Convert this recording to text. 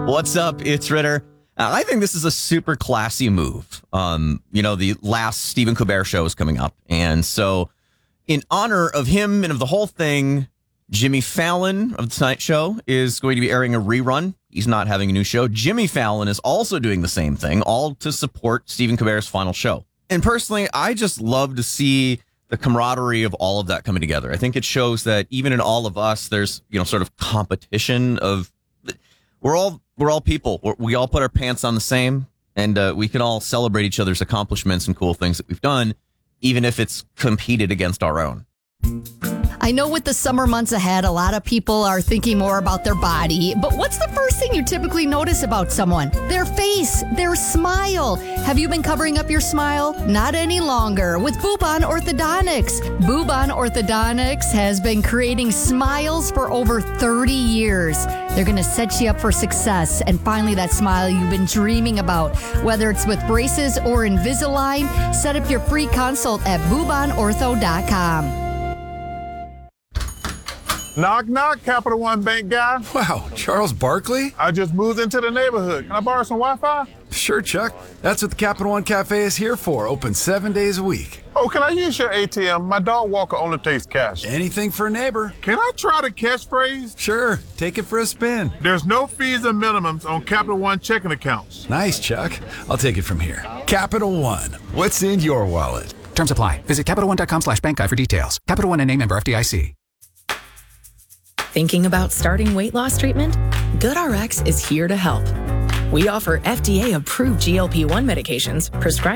What's up? It's Ritter. I think this is a super classy move. The last Stephen Colbert show is coming up. And so in honor of him and of the whole thing, Jimmy Fallon of The Tonight Show is going to be airing a rerun. He's not having a new show. Jimmy Fallon is also doing the same thing, all to support Stephen Colbert's final show. And personally, I just love to see the camaraderie of all of that coming together. I think it shows that even in all of us, there's, sort of competition of we're all people. We all put our pants on the same, and we can all celebrate each other's accomplishments and cool things that we've done, even if it's competed against our own. I know with the summer months ahead, a lot of people are thinking more about their body, but what's the first thing you typically notice about someone? Their face, their smile. Have you been covering up your smile? Not any longer with Boobon Orthodontics. Boobon Orthodontics has been creating smiles for over 30 years. They're going to set you up for success and finally that smile you've been dreaming about. Whether it's with braces or Invisalign, set up your free consult at BoobonOrtho.com. Knock, knock, Capital One Bank guy. Wow, Charles Barkley? I just moved into the neighborhood. Can I borrow some Wi-Fi? Sure, Chuck. That's what the Capital One Cafe is here for. Open 7 days a week. Oh, can I use your ATM? My dog walker only takes cash. Anything for a neighbor. Can I try the catchphrase? Sure, take it for a spin. There's no fees or minimums on Capital One checking accounts. Nice, Chuck. I'll take it from here. Capital One. What's in your wallet? Terms apply. Visit CapitalOne.com/bankguide for details. Capital One and name member FDIC. Thinking about starting weight loss treatment? GoodRx is here to help. We offer FDA-approved GLP-1 medications prescribed